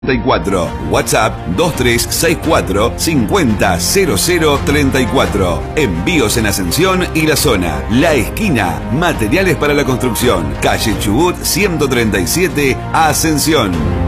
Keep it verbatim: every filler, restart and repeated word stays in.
treinta y cuatro. WhatsApp dos tres seis cuatro cincuenta cero cero treinta y cuatro. Envíos en Ascensión y la zona. La Esquina. Materiales para la construcción. Calle Chubut ciento treinta y siete, Ascensión.